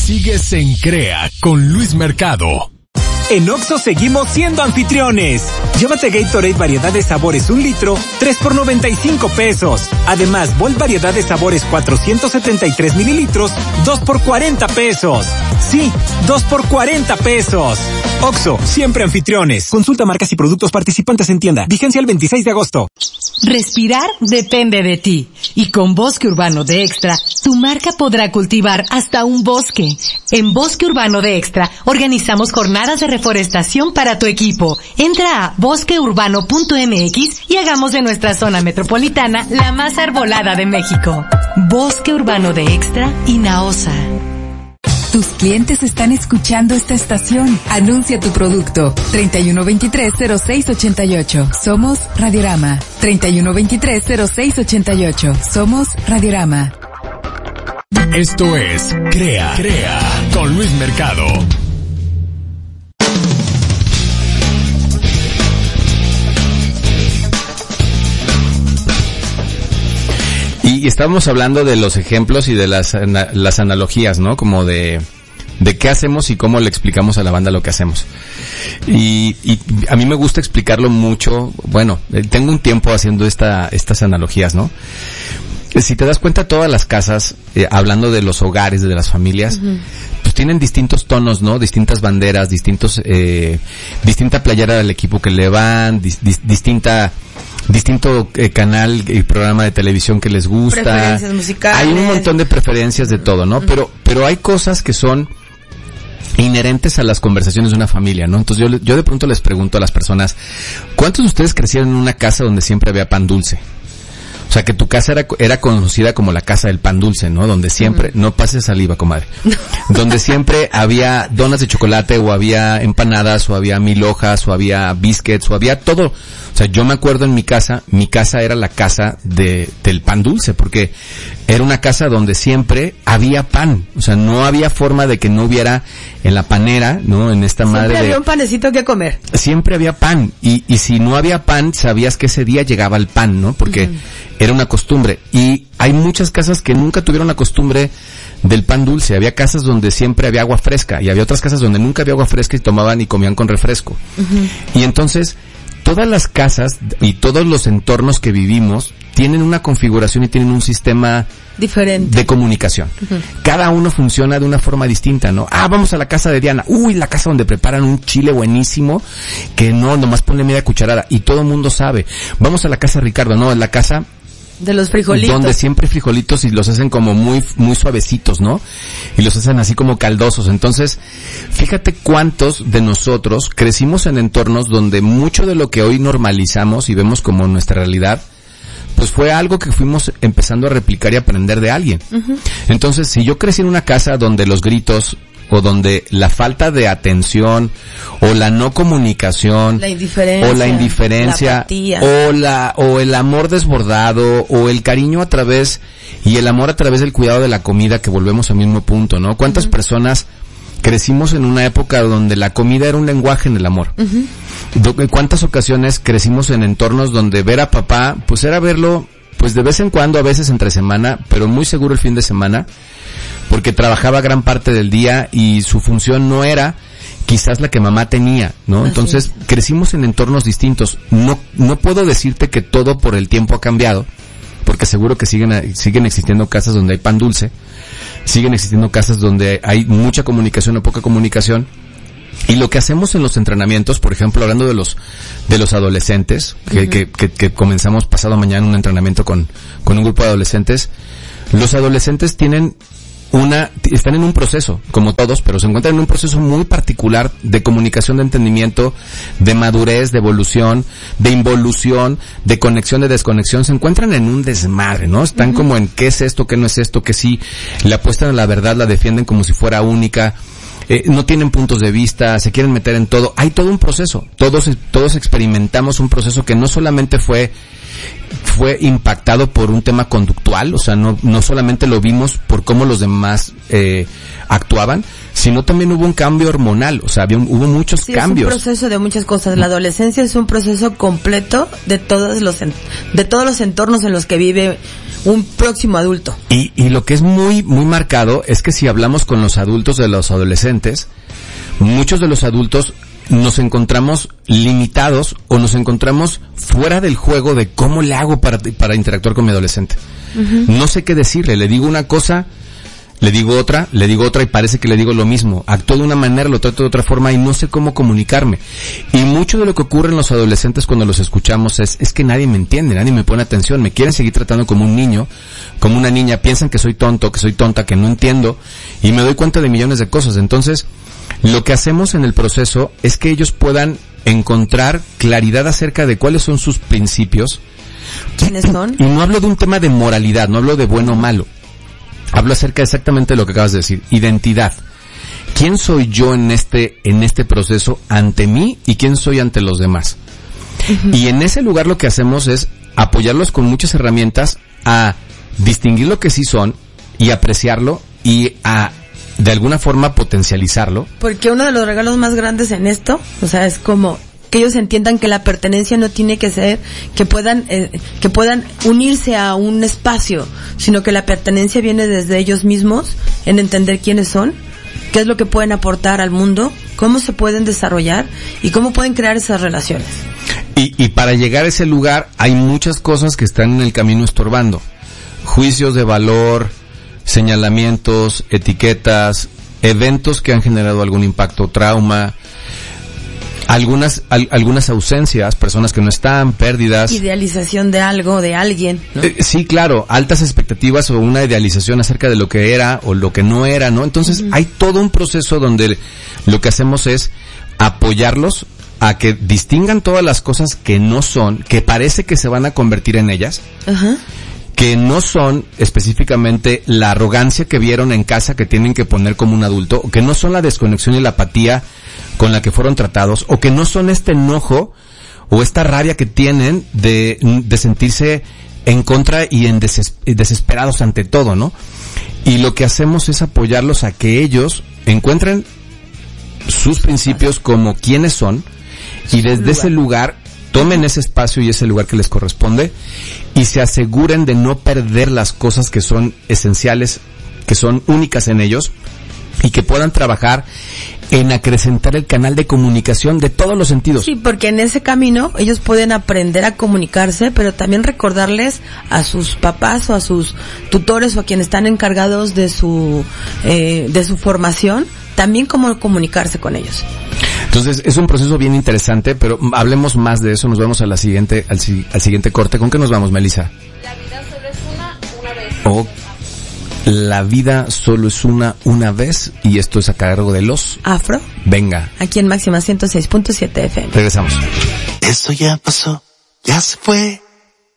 Sigues en CREA con Luis Mercado. En Oxxo seguimos siendo anfitriones. Llévate Gatorade variedad de sabores 1 litro, 3 por 95 pesos. Además, Volt variedad de sabores 473 mililitros, 2 por 40 pesos. Sí, 2 por 40 pesos. Oxxo, siempre anfitriones. Consulta marcas y productos participantes en tienda. Vigencia el 26 de agosto. Respirar depende de ti. Y con Bosque Urbano de Extra, tu marca podrá cultivar hasta un bosque. En Bosque Urbano de Extra, organizamos jornadas de reforestación para tu equipo. Entra a bosqueurbano.mx y hagamos de nuestra zona metropolitana la más arbolada de México. Bosque Urbano de Extra y Naosa. Tus clientes están escuchando esta estación. Anuncia tu producto. 3123-0688. Somos Radiorama. 3123-0688. Somos Radiorama. Esto es CREA con Luis Mercado. Y estábamos hablando de los ejemplos y de las analogías, ¿no? Como de qué hacemos y cómo le explicamos a la banda lo que hacemos. Y a mí me gusta explicarlo mucho. Bueno, tengo un tiempo haciendo estas analogías, ¿no? Si te das cuenta, todas las casas, hablando de los hogares, de las familias, pues tienen distintos tonos, ¿no? Distintas banderas, distinta playera del equipo que le van, distinto canal y programa de televisión que les gusta. Preferencias musicales. Hay un montón de preferencias de todo, ¿no? Pero hay cosas que son inherentes a las conversaciones de una familia, ¿no? Entonces yo de pronto les pregunto a las personas, ¿cuántos de ustedes crecieron en una casa donde siempre había pan dulce? O sea, que tu casa era conocida como la casa del pan dulce, ¿no? Donde siempre, no pases saliva, comadre. Donde siempre había donas de chocolate, o había empanadas, o había 1000 hojas, o había biscuits, o había todo. O sea, yo me acuerdo en mi casa era la casa del pan dulce, porque era una casa donde siempre había pan. O sea, no había forma de que no hubiera en la panera, ¿no? En esta madre Siempre había un panecito que comer. Siempre había pan. Y si no había pan, sabías que ese día llegaba el pan, ¿no? Porque era una costumbre. Y hay muchas casas que nunca tuvieron la costumbre del pan dulce. Había casas donde siempre había agua fresca, y había otras casas donde nunca había agua fresca y tomaban y comían con refresco. Y entonces, todas las casas y todos los entornos que vivimos tienen una configuración y tienen un sistema diferente de comunicación. Cada uno funciona de una forma distinta, ¿no? Vamos a la casa de Diana. La casa donde preparan un chile buenísimo que nomás ponle media cucharada y todo el mundo sabe. Vamos a la casa de Ricardo. No, en la casa de los frijolitos. Donde siempre frijolitos y los hacen como muy, muy suavecitos, ¿no? Y los hacen así como caldosos. Entonces, fíjate cuántos de nosotros crecimos en entornos donde mucho de lo que hoy normalizamos y vemos como nuestra realidad, pues fue algo que fuimos empezando a replicar y aprender de alguien. Entonces, si yo crecí en una casa donde los gritos, o donde la falta de atención, o la no comunicación, la indiferencia, la apatía, o el amor desbordado, o el cariño a través, y el amor a través del cuidado de la comida, que volvemos al mismo punto, ¿no? ¿Cuántas personas crecimos en una época donde la comida era un lenguaje en el amor? ¿En cuántas ocasiones crecimos en entornos donde ver a papá, pues era verlo, pues de vez en cuando, a veces entre semana, pero muy seguro el fin de semana, porque trabajaba gran parte del día y su función no era quizás la que mamá tenía, ¿no? Entonces, crecimos en entornos distintos. No puedo decirte que todo por el tiempo ha cambiado, porque seguro que siguen existiendo casas donde hay pan dulce, siguen existiendo casas donde hay mucha comunicación o poca comunicación. Y lo que hacemos en los entrenamientos, por ejemplo, hablando de los adolescentes, que comenzamos pasado mañana un entrenamiento con un grupo de adolescentes, los adolescentes están en un proceso, como todos, pero se encuentran en un proceso muy particular de comunicación, de entendimiento, de madurez, de evolución, de involución, de conexión, de desconexión. Se encuentran en un desmadre, ¿no? Están como en qué es esto, qué no es esto, que sí, le apuestan a la verdad, la defienden como si fuera única. No tienen puntos de vista, se quieren meter en todo. Hay todo un proceso. Todos experimentamos un proceso que no solamente fue impactado por un tema conductual, o sea, no solamente lo vimos por cómo los demás actuaban, sino también hubo un cambio hormonal, o sea, hubo muchos cambios. Es un proceso de muchas cosas. La adolescencia es un proceso completo de todos los entornos en los que vive un próximo adulto. Y lo que es muy, muy marcado es que si hablamos con los adultos de los adolescentes, muchos de los adultos nos encontramos limitados o nos encontramos fuera del juego de cómo le hago para interactuar con mi adolescente. No sé qué decirle, le digo una cosa, le digo otra y parece que le digo lo mismo. Actúo de una manera, lo trato de otra forma y no sé cómo comunicarme. Y mucho de lo que ocurre en los adolescentes cuando los escuchamos es que nadie me entiende, nadie me pone atención, me quieren seguir tratando como un niño, como una niña, piensan que soy tonto, que soy tonta, que no entiendo y me doy cuenta de millones de cosas. Entonces, lo que hacemos en el proceso es que ellos puedan encontrar claridad acerca de cuáles son sus principios. ¿Quiénes son? Y no hablo de un tema de moralidad, no hablo de bueno o malo. Hablo acerca exactamente de lo que acabas de decir, identidad. ¿Quién soy yo en este proceso ante mí y quién soy ante los demás? Y en ese lugar lo que hacemos es apoyarlos con muchas herramientas a distinguir lo que sí son y apreciarlo y a de alguna forma potencializarlo. Porque uno de los regalos más grandes en esto, o sea, es como que ellos entiendan que la pertenencia no tiene que ser que puedan unirse a un espacio, sino que la pertenencia viene desde ellos mismos, en entender quiénes son, qué es lo que pueden aportar al mundo, cómo se pueden desarrollar y cómo pueden crear esas relaciones. Y para llegar a ese lugar hay muchas cosas que están en el camino estorbando. Juicios de valor, señalamientos, etiquetas, eventos que han generado algún impacto, trauma, algunas ausencias, personas que no están, pérdidas. Idealización de algo, de alguien, ¿no? Sí, claro, altas expectativas o una idealización acerca de lo que era o lo que no era, ¿no? Entonces hay todo un proceso donde lo que hacemos es apoyarlos a que distingan todas las cosas que no son, que parece que se van a convertir en ellas. Que no son específicamente la arrogancia que vieron en casa que tienen que poner como un adulto, o que no son la desconexión y la apatía con la que fueron tratados, o que no son este enojo o esta rabia que tienen de sentirse en contra y desesperados ante todo, ¿no? Y lo que hacemos es apoyarlos a que ellos encuentren sus principios como quienes son y desde ese lugar tomen ese espacio y ese lugar que les corresponde y se aseguren de no perder las cosas que son esenciales, que son únicas en ellos y que puedan trabajar en acrecentar el canal de comunicación de todos los sentidos. Sí, porque en ese camino ellos pueden aprender a comunicarse, pero también recordarles a sus papás o a sus tutores o a quienes están encargados de su formación, también cómo comunicarse con ellos. Entonces, es un proceso bien interesante, pero hablemos más de eso. Nos vamos a al siguiente corte. ¿Con qué nos vamos, Melissa? La vida solo es una vez. Oh, la vida solo es una vez, y esto es a cargo de los Afro. Venga. Aquí en Máxima 106.7 FM. Regresamos. Eso ya pasó, ya se fue.